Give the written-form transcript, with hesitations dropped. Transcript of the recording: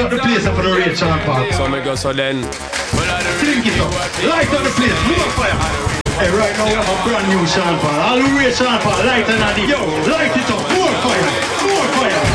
up the place for the rate, Sean Paul. So me go so then. Drink it up. Light up the place. More fire. Hey, right now we have a brand new Sean Paul. All the way Sean Paul. Light and the yo. Light it up. More fire. More fire.